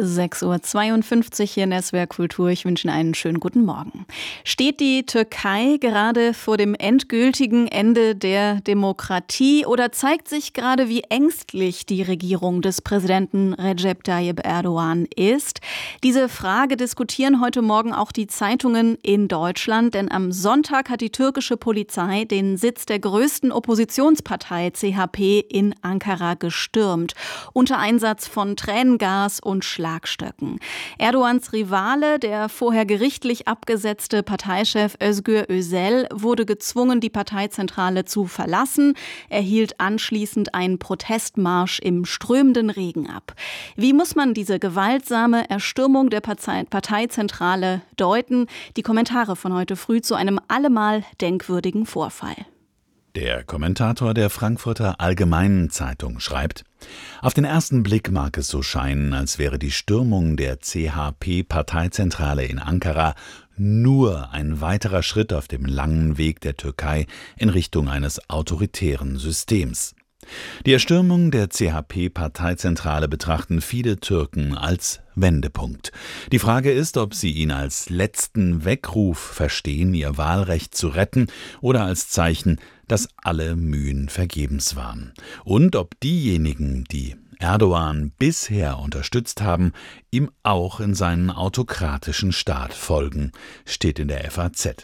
6:52 Uhr hier in SWR Kultur. Ich wünsche Ihnen einen schönen guten Morgen. Steht die Türkei gerade vor dem endgültigen Ende der Demokratie oder zeigt sich gerade, wie ängstlich die Regierung des Präsidenten Recep Tayyip Erdogan ist? Diese Frage diskutieren heute Morgen auch die Zeitungen in Deutschland, denn am Sonntag hat die türkische Polizei den Sitz der größten Oppositionspartei CHP in Ankara gestürmt, unter Einsatz von Tränengas und Schlagstöcken. Erdogans Rivale, der vorher gerichtlich abgesetzte Parteichef Özgür Özel, wurde gezwungen, die Parteizentrale zu verlassen. Er hielt anschließend einen Protestmarsch im strömenden Regen ab. Wie muss man diese gewaltsame Erstürmung der Parteizentrale deuten? Die Kommentare von heute früh zu einem allemal denkwürdigen Vorfall. Der Kommentator der Frankfurter Allgemeinen Zeitung schreibt: Auf den ersten Blick mag es so scheinen, als wäre die Stürmung der CHP-Parteizentrale in Ankara nur ein weiterer Schritt auf dem langen Weg der Türkei in Richtung eines autoritären Systems. Die Erstürmung der CHP-Parteizentrale betrachten viele Türken als Wendepunkt. Die Frage ist, ob sie ihn als letzten Weckruf verstehen, ihr Wahlrecht zu retten, oder als Zeichen, dass alle Mühen vergebens waren. Und ob diejenigen, die Erdogan bisher unterstützt haben, ihm auch in seinen autokratischen Staat folgen, steht in der FAZ.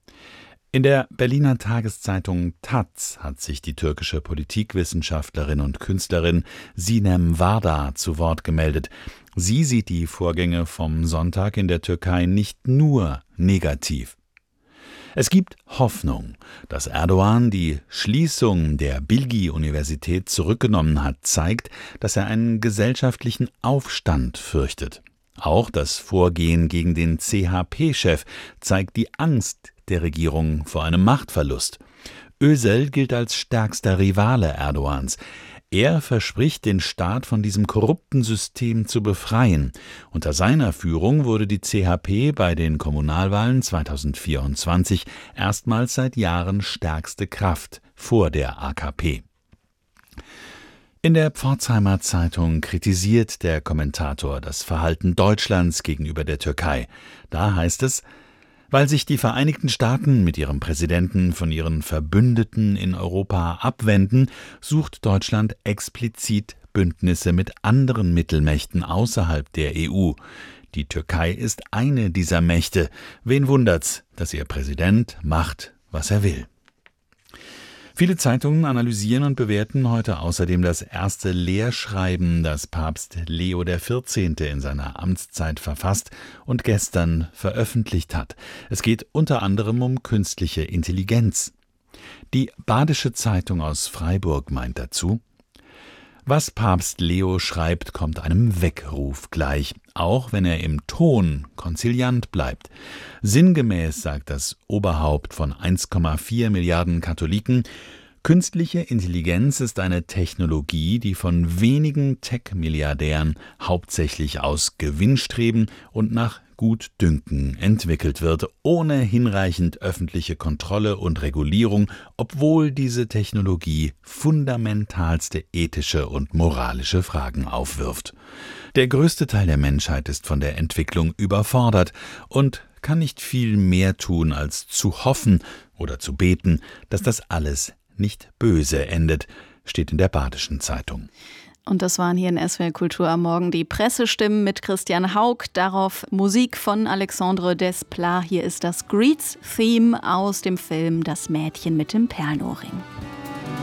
In der Berliner Tageszeitung taz hat sich die türkische Politikwissenschaftlerin und Künstlerin Sinem Varda zu Wort gemeldet. Sie sieht die Vorgänge vom Sonntag in der Türkei nicht nur negativ. Es gibt Hoffnung, dass Erdogan die Schließung der Bilgi-Universität zurückgenommen hat, zeigt, dass er einen gesellschaftlichen Aufstand fürchtet. Auch das Vorgehen gegen den CHP-Chef zeigt die Angst der Regierung vor einem Machtverlust. Özel gilt als stärkster Rivale Erdogans. Er verspricht, den Staat von diesem korrupten System zu befreien. Unter seiner Führung wurde die CHP bei den Kommunalwahlen 2024 erstmals seit Jahren stärkste Kraft vor der AKP. In der Pforzheimer Zeitung kritisiert der Kommentator das Verhalten Deutschlands gegenüber der Türkei. Da heißt es: Weil sich die Vereinigten Staaten mit ihrem Präsidenten von ihren Verbündeten in Europa abwenden, sucht Deutschland explizit Bündnisse mit anderen Mittelmächten außerhalb der EU. Die Türkei ist eine dieser Mächte. Wen wundert's, dass ihr Präsident macht, was er will? Viele Zeitungen analysieren und bewerten heute außerdem das erste Lehrschreiben, das Papst Leo XIV. In seiner Amtszeit verfasst und gestern veröffentlicht hat. Es geht unter anderem um künstliche Intelligenz. Die Badische Zeitung aus Freiburg meint dazu: Was Papst Leo schreibt, kommt einem Weckruf gleich, auch wenn er im Ton konziliant bleibt. Sinngemäß sagt das Oberhaupt von 1,4 Milliarden Katholiken: Künstliche Intelligenz ist eine Technologie, die von wenigen Tech-Milliardären hauptsächlich aus Gewinnstreben und nach Gutdünken entwickelt wird, ohne hinreichend öffentliche Kontrolle und Regulierung, obwohl diese Technologie fundamentalste ethische und moralische Fragen aufwirft. Der größte Teil der Menschheit ist von der Entwicklung überfordert und kann nicht viel mehr tun, als zu hoffen oder zu beten, dass das alles nicht böse endet, steht in der Badischen Zeitung. Und das waren hier in SWR Kultur am Morgen die Pressestimmen mit Christian Hauck. Darauf Musik von Alexandre Desplat. Hier ist das Greets-Theme aus dem Film Das Mädchen mit dem Perlenohrring.